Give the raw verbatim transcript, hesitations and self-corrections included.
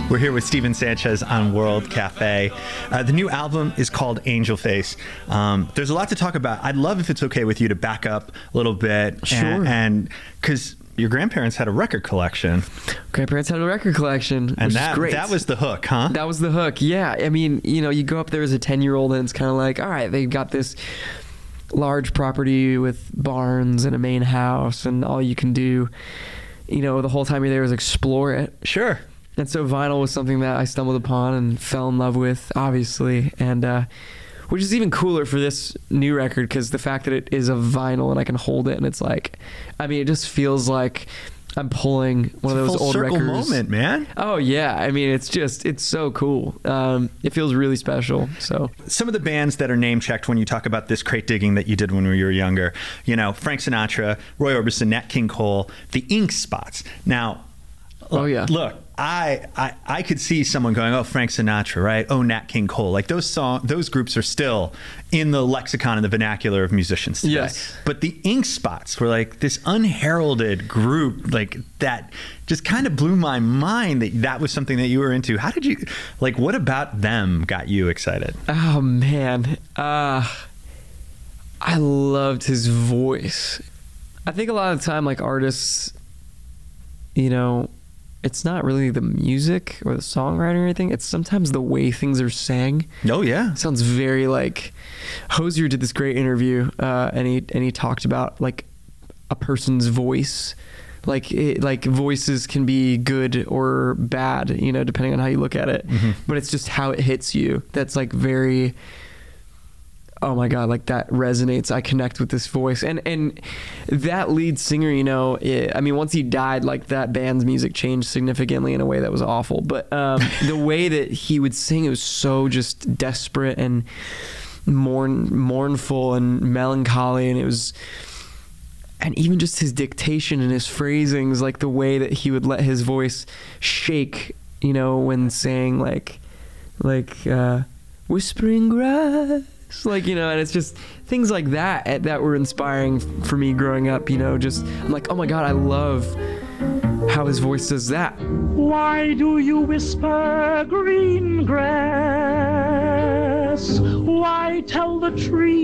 We're here with Steven Sanchez on World Cafe. Uh, the new album is called Angel Face. Um, there's a lot to talk about. I'd love if it's okay with you to back up a little bit. Sure. And because your grandparents had a record collection. Grandparents had a record collection, which And is that, great. that was the hook, huh? That was the hook, yeah. I mean, you know, you go up there as a ten-year-old and it's kind of like, all right, they've got this large property with barns and a main house, and all you can do, you know, the whole time you're there is explore it. Sure. And so vinyl was something that I stumbled upon and fell in love with, obviously, and uh, which is even cooler for this new record because the fact that it is a vinyl and I can hold it and it's like, I mean, it just feels like I'm pulling one It's of a those full old circle records. moment, man. Oh yeah, I mean, it's just it's so cool. Um, it feels really special. So Some of the bands that are name checked when you talk about this crate digging that you did when we were younger, you know, Frank Sinatra, Roy Orbison, Nat King Cole, the Ink Spots. Now, Oh, yeah. Look, I, I I could see someone going, oh, Frank Sinatra, right? Oh, Nat King Cole. Like those song, those groups are still in the lexicon and the vernacular of musicians today. Yes. But the Ink Spots were like this unheralded group, like that just kind of blew my mind that that was something that you were into. How did you, like, what about them got you excited? oh man, uh, I loved his voice. I think a lot of the time, like artists, you know, it's not really the music or the songwriting or anything. It's sometimes the way things are sang. Oh, yeah. It sounds very like Hozier did this great interview, uh, and he and he talked about like a person's voice. Like it, like voices can be good or bad, you know, depending on how you look at it. Mm-hmm. But it's just how it hits you. That's like very. Oh my God, like that resonates. I connect with this voice. And and that lead singer, you know, it, I mean, once he died, like that band's music changed significantly in a way that was awful. But um, the way that he would sing, it was so just desperate and mourn, mournful and melancholy. And it was, and even just his dictation and his phrasings, like the way that he would let his voice shake, you know, when saying like, like, uh, whispering grass. Like, you know, and it's just things like that that were inspiring for me growing up, you know, just I'm like, oh my God, I love how his voice does that. Why do you whisper green grass? Why tell the tree